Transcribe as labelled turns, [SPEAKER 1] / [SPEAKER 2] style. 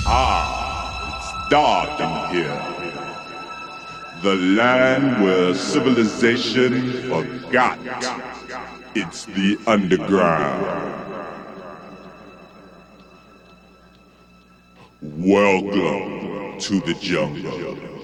[SPEAKER 1] It's dark in here. The land where civilization forgot. It's the underground. Welcome to the jungle.